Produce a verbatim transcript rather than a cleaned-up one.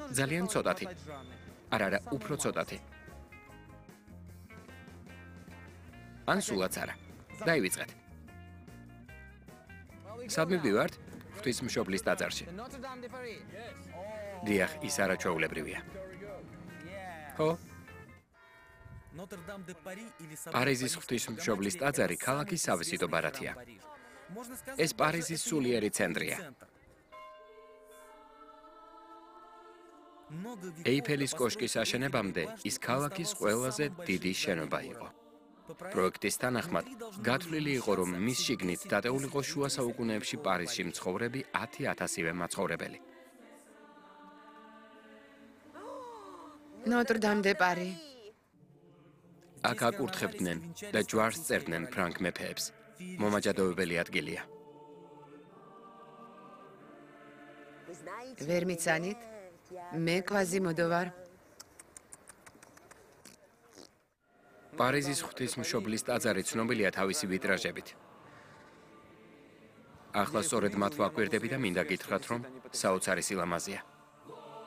ძალიან ცოტათი. არა, არა, უფრო ცოტათი. ან სულაც არა. დაივიწყეთ. სად მივდივართ? ღვთისმშობლის ტაძარში. დიახ, ის არაჩვეულებრივია. ხო? პარიზის ღვთისმშობლის ტაძარი ქალაქის სავიზიტო ბარათია. ეს პარიზის სულიერი ცენტრია. ეიფელის კოშკის აშენებამდე ის ქალაქის ყველაზე დიდი შენობა იყო. პროექტის თანახმად გათვლილი იყო, რომ მის შიგნით დატეულიყო შუა საუკუნეებში პარიზში მცხოვრები ათი ათასივე მაცხოვრებელი. ნოტრ-დამ-დე-პარი. აქ აკურთხებდნენ და ჯვარს წერდნენ ფრანკ მეფეებს. მომაჯადოებელი ადგილია. ვერ მიცანით? მე კვაზიმოდო ვარ. პარიზის ღვთისმშობლის ტაძარი ცნობილია თავისი ვიტრაჟებით. ახლა სწორედ მათ ვაკვირდები და მინდა გითხრათ, რომ საოცარი სილამაზეა.